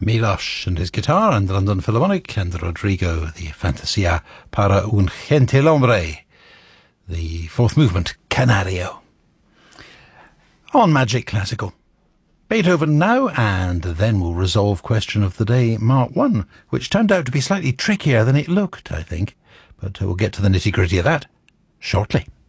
Milosh and his guitar, and the London Philharmonic, and Rodrigo, the Fantasia para un Gentilhombre, the fourth movement, Canario. On Magic Classical. Beethoven now, and then we'll resolve question of the day, Mark 1, which turned out to be slightly trickier than it looked, I think. But we'll get to the nitty-gritty of that shortly.